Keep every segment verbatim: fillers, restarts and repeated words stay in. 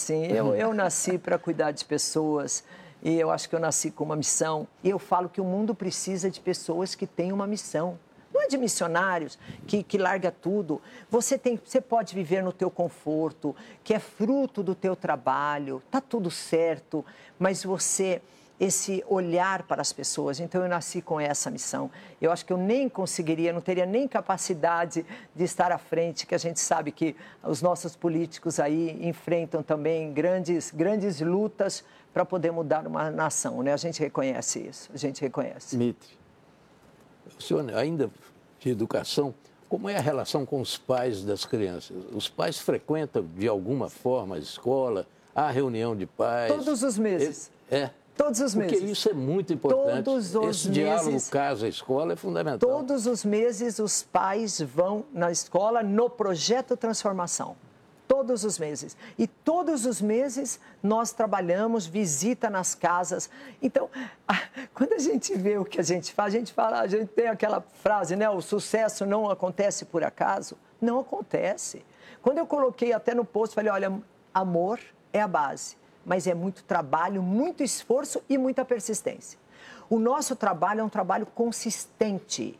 sim. Eu, eu nasci para cuidar de pessoas e eu acho que eu nasci com uma missão. E eu falo que o mundo precisa de pessoas que têm uma missão. Não é de missionários que, que larga tudo. Você, tem, você pode viver no teu conforto, que é fruto do teu trabalho, está tudo certo, mas você... esse olhar para as pessoas. Então, eu nasci com essa missão. Eu acho que eu nem conseguiria, não teria nem capacidade de estar à frente, que a gente sabe que os nossos políticos aí enfrentam também grandes, grandes lutas para poder mudar uma nação, né? A gente reconhece isso, a gente reconhece. Mitre, o senhor ainda de educação, como é a relação com os pais das crianças? Os pais frequentam de alguma forma a escola, há reunião de pais? Todos os meses. É? Todos os meses. Porque isso é muito importante. Todos os Esse meses, diálogo casa-escola é fundamental. Todos os meses os pais vão na escola no projeto Transformação. Todos os meses. E todos os meses nós trabalhamos, visita nas casas. Então, quando a gente vê o que a gente faz, a gente fala, a gente tem aquela frase, né? O sucesso não acontece por acaso. Não acontece. Quando eu coloquei até no post, falei, olha, amor é a base. Mas é muito trabalho, muito esforço e muita persistência. O nosso trabalho é um trabalho consistente,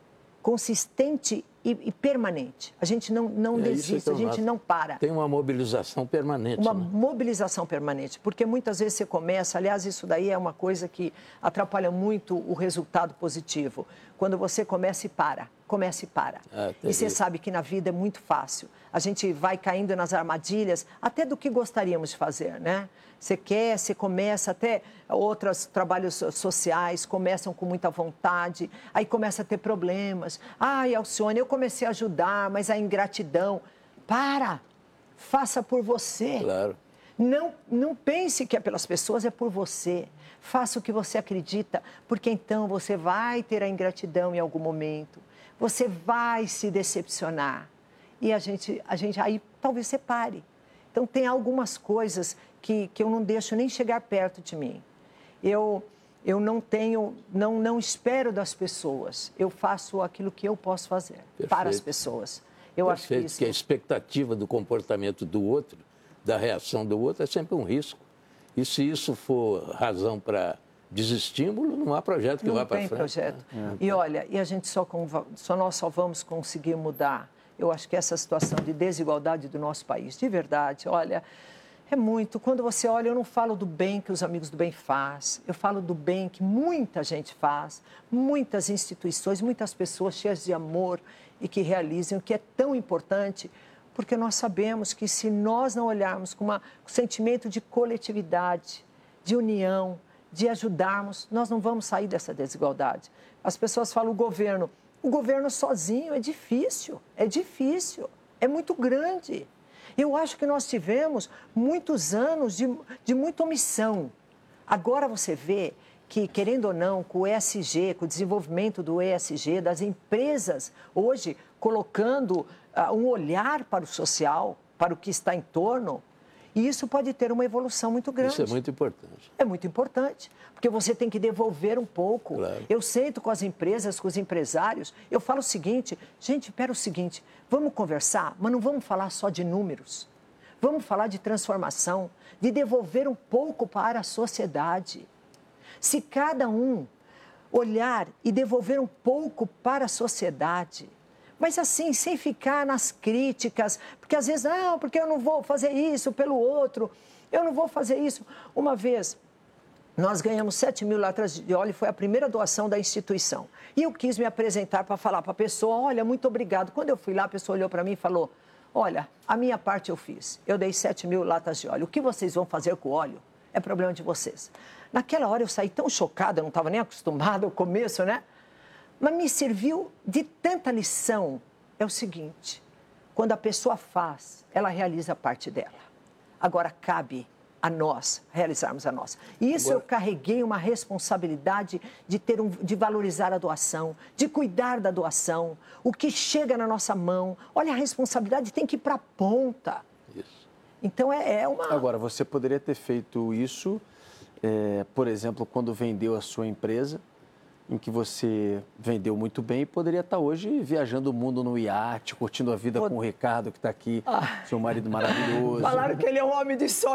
consistente e, e permanente. A gente não, não é desiste, isso, então, a gente não para. Tem uma mobilização permanente. Uma né? mobilização permanente, porque muitas vezes você começa, aliás, isso daí é uma coisa que atrapalha muito o resultado positivo. Quando você começa e para, começa e para. Ah, e você sabe que na vida é muito fácil. A gente vai caindo nas armadilhas, até do que gostaríamos de fazer, né? Você quer, você começa, até outros trabalhos sociais começam com muita vontade, aí começa a ter problemas. Ai, Alcione, eu comecei a ajudar, mas a ingratidão. Para! Faça por você. Claro. Não, não pense que é pelas pessoas, é por você. Faça o que você acredita, porque então você vai ter a ingratidão em algum momento. Você vai se decepcionar. E a gente, a gente aí talvez você pare. Então, tem algumas coisas que, que eu não deixo nem chegar perto de mim. Eu, eu não tenho, não, não espero das pessoas. Eu faço aquilo que eu posso fazer. Perfeito. Para as pessoas. Eu Perfeito, acho que isso... que a expectativa do comportamento do outro, da reação do outro, é sempre um risco. E se isso for razão para desestímulo, não há projeto que não vá para frente. Não tem projeto. É. E olha, e a gente só, só nós só vamos conseguir mudar. Eu acho que essa situação de desigualdade do nosso país, de verdade, olha, é muito. Quando você olha, eu não falo do bem que os amigos do bem fazem, eu falo do bem que muita gente faz, muitas instituições, muitas pessoas cheias de amor e que realizam o que é tão importante, porque nós sabemos que se nós não olharmos com uma, um sentimento de coletividade, de união, de ajudarmos, nós não vamos sair dessa desigualdade. As pessoas falam, o governo... O governo sozinho é difícil, é difícil, é muito grande. Eu acho que nós tivemos muitos anos de, de muita omissão. Agora você vê que, querendo ou não, com o E S G, com o desenvolvimento do E S G, das empresas hoje colocando uh, um olhar para o social, para o que está em torno, e isso pode ter uma evolução muito grande. Isso é muito importante. É muito importante, porque você tem que devolver um pouco. Claro. Eu sento com as empresas, com os empresários, eu falo o seguinte, gente, espera o seguinte, vamos conversar, mas não vamos falar só de números. Vamos falar de transformação, de devolver um pouco para a sociedade. Se cada um olhar e devolver um pouco para a sociedade... Mas assim, sem ficar nas críticas, porque às vezes, não, porque eu não vou fazer isso pelo outro, eu não vou fazer isso. Uma vez, nós ganhamos sete mil latas de óleo, foi a primeira doação da instituição. E eu quis me apresentar para falar para a pessoa, olha, muito obrigado. Quando eu fui lá, a pessoa olhou para mim e falou, olha, a minha parte eu fiz, eu dei sete mil latas de óleo. O que vocês vão fazer com o óleo é problema de vocês. Naquela hora eu saí tão chocada, eu não estava nem acostumada ao começo, né? Mas me serviu de tanta lição. É o seguinte, quando a pessoa faz, ela realiza a parte dela. Agora cabe a nós realizarmos a nossa. E isso Agora... eu carreguei uma responsabilidade de, ter um, de valorizar a doação, de cuidar da doação, o que chega na nossa mão. Olha, a responsabilidade tem que ir para a ponta. Isso. Então é, é uma... Agora, você poderia ter feito isso, é, por exemplo, quando vendeu a sua empresa, em que você vendeu muito bem e poderia estar hoje viajando o mundo no iate, curtindo a vida Pod... com o Ricardo, que está aqui, ah. seu marido maravilhoso. Falaram que ele é um homem de sorte.